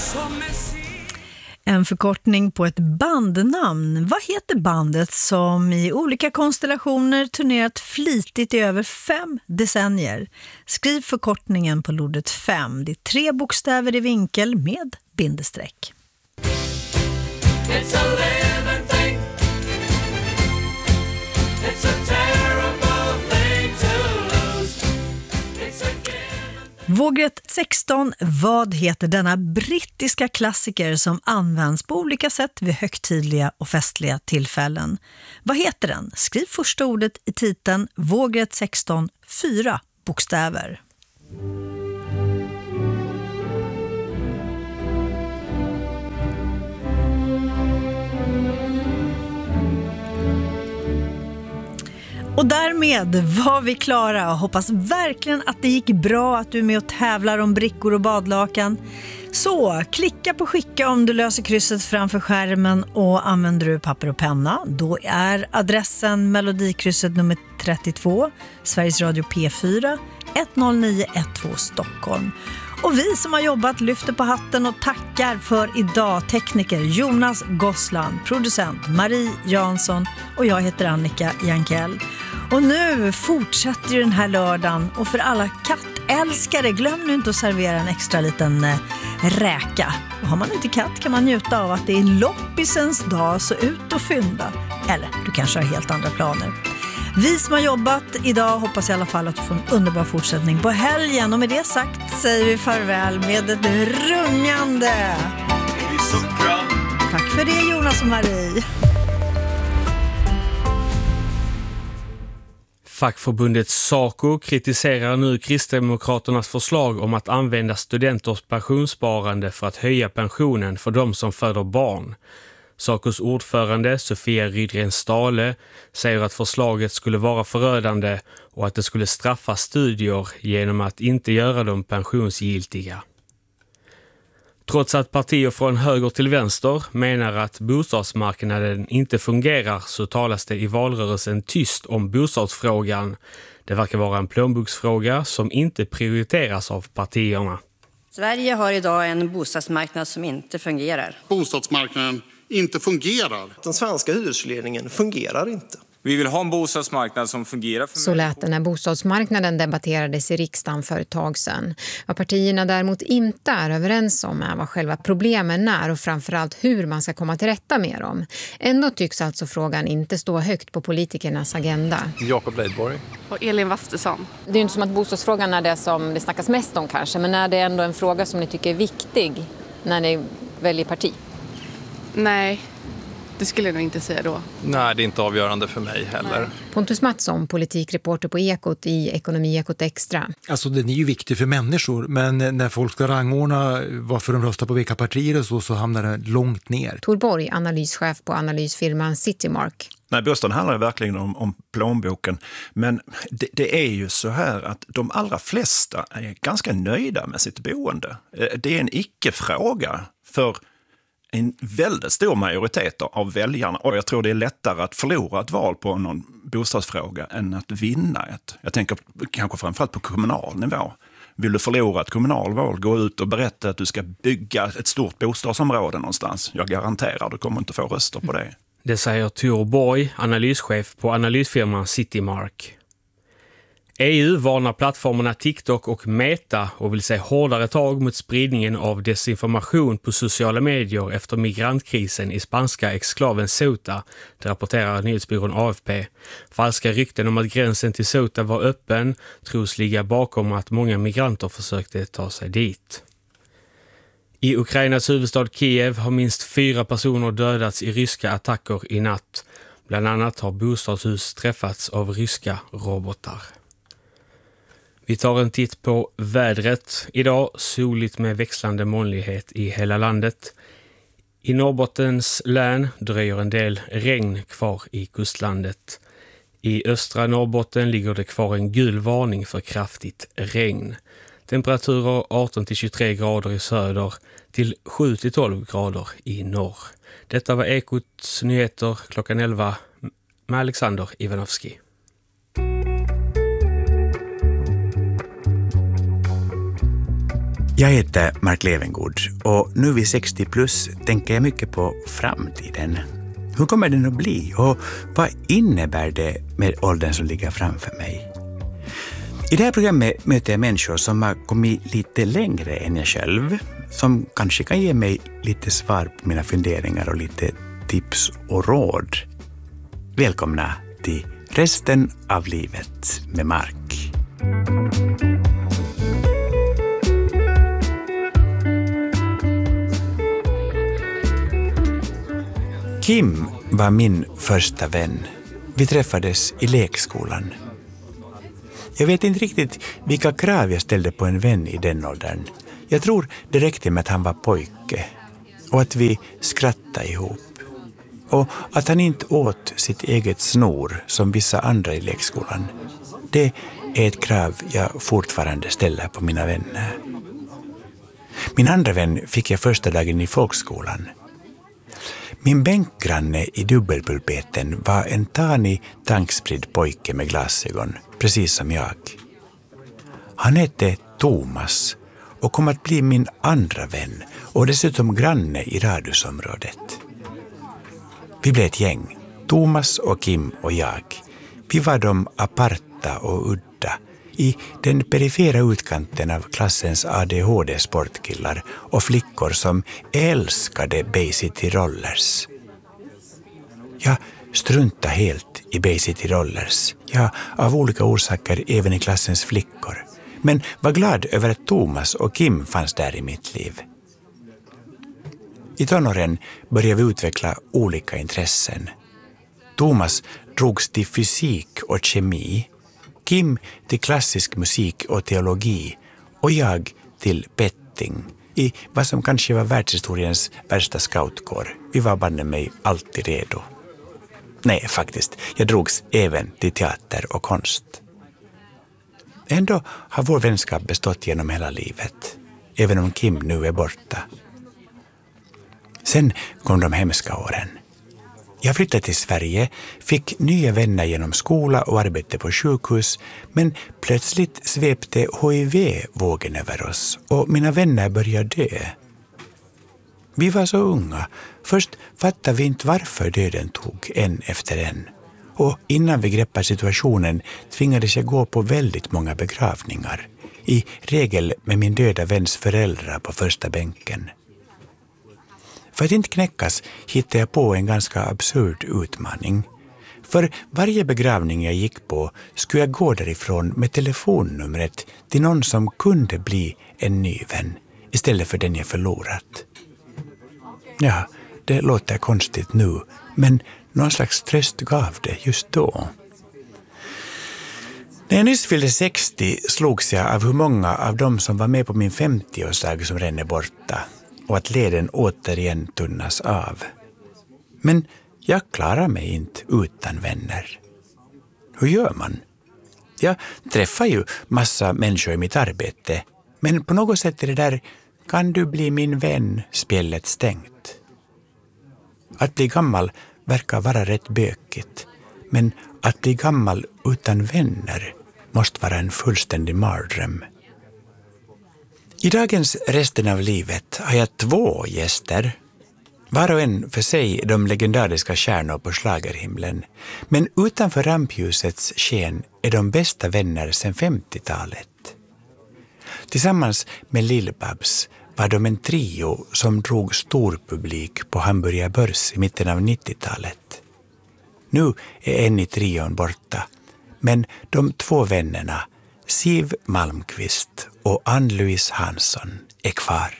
En förkortning på ett bandnamn. Vad heter bandet som i olika konstellationer turnerat flitigt i över 5 decennier? Skriv förkortningen på lordet 5. Det är 3 bokstäver i vinkel med bindestreck. It's a living thing. It's a terrible thing to lose. It's a Vågrätt 16. Vad heter denna brittiska klassiker som används på olika sätt vid högtidliga och festliga tillfällen? Vad heter den? Skriv första ordet i titeln. Vågrätt 16. 4 bokstäver. Och därmed var vi klara och hoppas verkligen att det gick bra att du är med och tävlar om brickor och badlakan. Så klicka på skicka om du löser krysset framför skärmen och använder du papper och penna. Då är adressen Melodikrysset nummer 32, Sveriges Radio P4, 10912 Stockholm. Och vi som har jobbat lyfter på hatten och tackar för idag tekniker Jonas Gossland, producent Marie Jansson och jag heter Annika Jankell. Och nu fortsätter ju den här lördagen och för alla kattälskare, glöm nu inte att servera en extra liten räka. Och har man inte katt kan man njuta av att det är loppisens dag, så ut och fynda. Eller du kanske har helt andra planer. Vi som har jobbat idag hoppas i alla fall att du får en underbar fortsättning på helgen. Och med det sagt säger vi farväl med ett rungande. Tack för det Jonas och Marie. Fackförbundet SACO kritiserar nu Kristdemokraternas förslag om att använda studenters pensionssparande för att höja pensionen för de som föder barn. SACOs ordförande Sofia Rydgren Stale säger att förslaget skulle vara förödande och att det skulle straffa studier genom att inte göra dem pensionsgiltiga. Trots att partier från höger till vänster menar att bostadsmarknaden inte fungerar så talas det i valrörelsen tyst om bostadsfrågan. Det verkar vara en plånboksfråga som inte prioriteras av partierna. Sverige har idag en bostadsmarknad som inte fungerar. Bostadsmarknaden inte fungerar. Den svenska hyresregleringen fungerar inte. Vi vill ha en bostadsmarknad som fungerar. Så lät det när bostadsmarknaden debatterades i riksdagen för ett tag sedan. Vad partierna däremot inte är överens om är vad själva problemen är och framförallt hur man ska komma till rätta med dem. Ändå tycks alltså frågan inte stå högt på politikernas agenda. Jakob Leidborg. Och Elin Wastesson. Det är ju inte som att bostadsfrågan är det som det snackas mest om kanske, men är det ändå en fråga som ni tycker är viktig när ni väljer parti? Nej, det skulle jag nog inte säga då. Nej, det är inte avgörande för mig heller. Pontus Mattsson, politikreporter på Ekot i Ekonomi-Ekot Extra. Alltså den är ju viktig för människor, men när folk ska rangordna varför de röstar på vilka partier och så hamnar det långt ner. Tor Borg, analyschef på analysfirman Citymark. Nej, bostaden handlar verkligen om plånboken. Men det är ju så här att de allra flesta är ganska nöjda med sitt boende. Det är en icke-fråga för en väldigt stor majoritet av väljarna. Och jag tror det är lättare att förlora ett val på någon bostadsfråga än att vinna ett. Jag tänker kanske framförallt på kommunal nivå. Vill du förlora ett kommunalval, gå ut och berätta att du ska bygga ett stort bostadsområde någonstans. Jag garanterar, du kommer inte få röster på det. Det säger Tor Borg, analyschef på analysfirman Citymark. EU varnar plattformarna TikTok och Meta och vill se hårdare tag mot spridningen av desinformation på sociala medier efter migrantkrisen i spanska exklaven Ceuta, det rapporterar nyhetsbyrån AFP. Falska rykten om att gränsen till Ceuta var öppen tros ligga bakom att många migranter försökte ta sig dit. I Ukrainas huvudstad Kiev har minst 4 personer dödats i ryska attacker i natt. Bland annat har bostadshus träffats av ryska robotar. Vi tar en titt på vädret. Idag soligt med växlande molnighet i hela landet. I Norrbottens län dröjer en del regn kvar i kustlandet. I östra Norrbotten ligger det kvar en gul varning för kraftigt regn. Temperaturer 18-23 grader i söder till 7-12 grader i norr. Detta var Ekots nyheter klockan 11 med Alexander Ivanovski. Jag heter Mark Levengood och nu vid 60 plus tänker jag mycket på framtiden. Hur kommer den att bli och vad innebär det med åldern som ligger framför mig? I det här programmet möter jag människor som har kommit lite längre än jag själv, som kanske kan ge mig lite svar på mina funderingar och lite tips och råd. Välkomna till Resten av livet med Mark. Kim var min första vän. Vi träffades i lekskolan. Jag vet inte riktigt vilka krav jag ställde på en vän i den åldern. Jag tror det räckte med att han var pojke och att vi skrattade ihop. Och att han inte åt sitt eget snor som vissa andra i lekskolan. Det är ett krav jag fortfarande ställer på mina vänner. Min andra vän fick jag första dagen i folkskolan. Min bänkgranne i dubbelpulpeten var en tanig, tankspridd pojke med glasögon, precis som jag. Han hette Thomas och kom att bli min andra vän och dessutom granne i radhusområdet. Vi blev ett gäng, Thomas och Kim och jag. Vi var de aparta och udda i den perifera utkanten av klassens ADHD-sportkillar och flickor som älskade Bay City Rollers. Jag struntade helt i Bay City Rollers, ja, av olika orsaker även i klassens flickor, men var glad över att Thomas och Kim fanns där i mitt liv. I tonåren började vi utveckla olika intressen. Thomas drogs till fysik och kemi, Kim till klassisk musik och teologi och jag till petting i vad som kanske var världshistoriens värsta scoutkår. Vi var banne mig alltid redo. Nej, faktiskt, jag drogs även till teater och konst. Ändå har vår vänskap bestått genom hela livet, även om Kim nu är borta. Sen kom de hemska åren. Jag flyttade till Sverige, fick nya vänner genom skola och arbete på sjukhus, men plötsligt svepte HIV-vågen över oss och mina vänner började dö. Vi var så unga. Först fattade vi inte varför döden tog en efter en. Och innan vi greppade situationen tvingades jag gå på väldigt många begravningar. I regel med min döda väns föräldrar på första bänken. För att inte knäckas hittade jag på en ganska absurd utmaning. För varje begravning jag gick på skulle jag gå därifrån med telefonnumret till någon som kunde bli en ny vän istället för den jag förlorat. Ja, det låter konstigt nu, men någon slags tröst gav det just då. När jag nyss fyllde 60 slogs jag av hur många av dem som var med på min 50-årsdag som ränner borta och att leden återigen tunnas av. Men jag klarar mig inte utan vänner. Hur gör man? Jag träffar ju massa människor i mitt arbete, men på något sätt är det där "kan du bli min vän" spjället stängt. Att bli gammal verkar vara rätt bökigt, men att bli gammal utan vänner måste vara en fullständig mardröm. I dagens Resten av livet har jag 2 gäster. Var och en för sig de legendariska stjärnor på schlagerhimlen, men utanför rampljusets sken är de bästa vänner sedan 50-talet. Tillsammans med Lill-Babs var de en trio som drog stor publik på Hamburger Börs i mitten av 90-talet. Nu är en i trion borta, men de 2 vännerna, Siv Malmqvist och Ann-Louise Hansson, är kvar.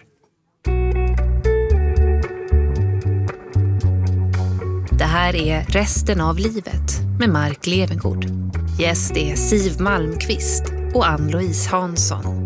Det här är Resten av livet med Mark Levengood. Gäst är Siv Malmqvist och Ann-Louise Hansson.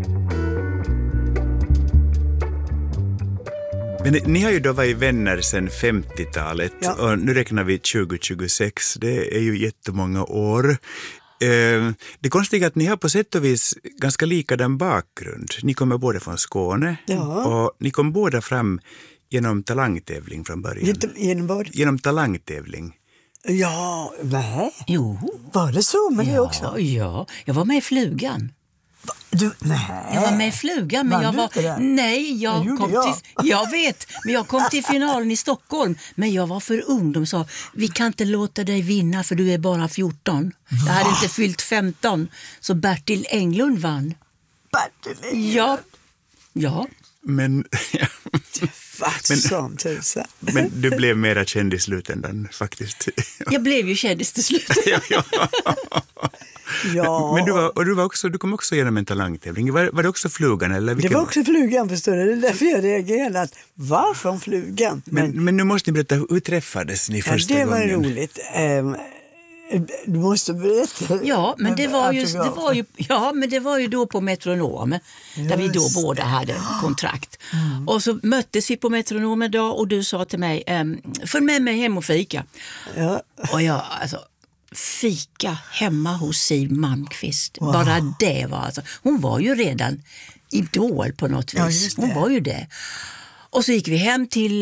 Men ni har ju då varit vänner sedan 50-talet, ja. Och nu räknar vi 2026, det är ju jättemånga år. Det konstiga är att ni har på sätt och vis ganska likadan bakgrund. Ni kommer båda från Skåne, ja. Och ni kom båda fram genom talangtävling från början. Genom vad? Genom talangtävling. Ja, nej. Jo. Var det så med det också? Ja, jag var med i Flugan. Jag var med i Flugan, men jag kom till finalen i Stockholm, men jag var för ung. De sa, vi kan inte låta dig vinna för du är bara 14. Jag hade inte fyllt 15, så Bertil Englund vann. Bertil Englund? Ja. Men du blev mera känd i slutändan faktiskt. Jag blev ju kändis till slut. Ja. Men du kom också genom en talangtävling. Var det också Flugan? Eller Det var också Flugan, förstår du. Det är därför jag reagerade. Varför om Flugan? Men nu måste ni berätta, hur träffades ni första gången? Det var roligt. Du måste berätta. Ja, men det var ju då på Metronom, där vi då båda hade kontrakt. Och så möttes vi på Metronom en dag och du sa till mig, följ med mig hem och fika. Ja. Och jag, fika hemma hos Siv Malmkvist. Wow. Bara det var hon var ju redan idol på något vis. Hon var ju det. Och så gick vi hem till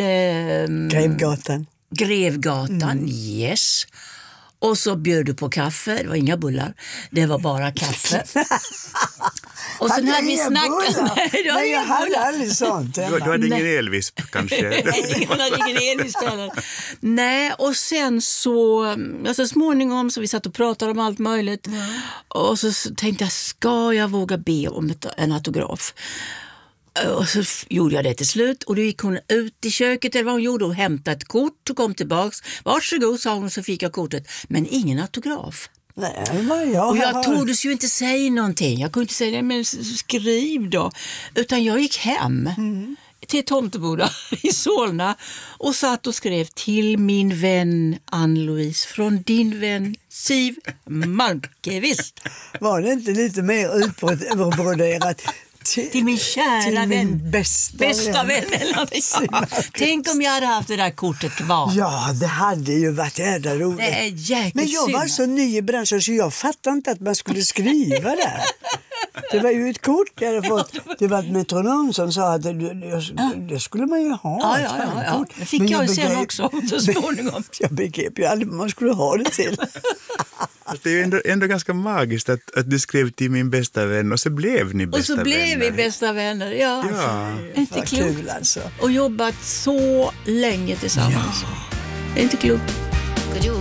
Grevgatan, yes. Och så bjöd du på kaffe, det var inga bullar, det var bara kaffe. Och sen hade vi snackat. Nej, jag hade aldrig sånt. Du hade ingen Elvis kanske? Nej, jag hade ingen Elvis heller. Nej, och sen så småningom så vi satt och pratade om allt möjligt. Och så tänkte jag, ska jag våga be om en autograf? Och så gjorde jag det till slut och då gick hon ut i köket eller vad hon gjorde och hämtade ett kort och kom tillbaks. Varsågod, sa hon, så fick jag kortet. Men ingen autograf. Nej, och jag tordes ju inte säga någonting. Jag kunde inte säga, nej men skriv då. Utan jag gick hem till Tomteboda i Solna och satt och skrev till min vän Ann-Louise från din vän Siv Malmkvist. Var det inte lite mer utbroderat? Till min kära vän, bästa vän. Tänk om jag hade haft det där kortet kvar. Ja, det hade ju varit jävla roligt. Det är jäkligt. Men jag var så ny i branschen så jag fattade inte att man skulle skriva där. Det var ju ett kort jag hade fått. Det var ett metronom som sa att det skulle man ju ha. Ja. Det fick jag ju sen också så småningom. Jag begrep ju aldrig vad man skulle ha det till. Det är ju ändå ganska magiskt att du skrev till min bästa vän och så blev ni bästa vänner. Och så blev vi bästa vänner, ja. Inte klokt. Kul alltså. Och jobbat så länge tillsammans. Det är inte klokt.